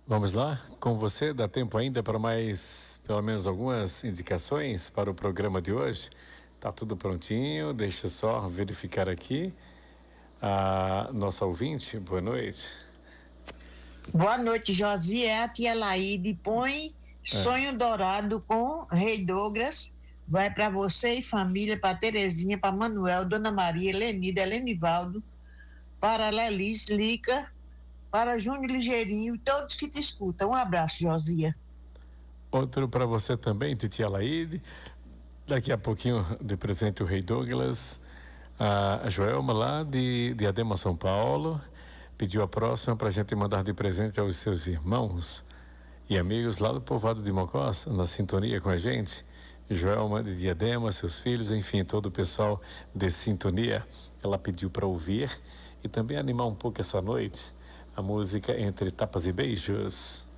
Vamos lá? Com você, dá tempo ainda para mais, pelo menos algumas indicações para o programa de hoje? Tá tudo prontinho, deixa só verificar aqui. A nossa ouvinte, boa noite. Boa noite, Josi. É a tia Laíde. Põe É. Sonho Dourado com Rei Douglas. Vai para você e família, para Terezinha, para Manuel, Dona Maria, Lenida, Lenivaldo, para Lelis, Lica, para Júnior Ligeirinho e todos que te escutam. Um abraço, Josia. Outro para você também, titia Laíde. Daqui a pouquinho de presente o Rei Douglas. A Joelma lá de Adema, São Paulo, pediu a próxima para a gente mandar de presente aos seus irmãos e amigos lá do povoado de Mocós, na sintonia com a gente. Joelma de Diadema, seus filhos, enfim, todo o pessoal de sintonia. Ela pediu para ouvir e também animar um pouco essa noite a música Entre Tapas e Beijos.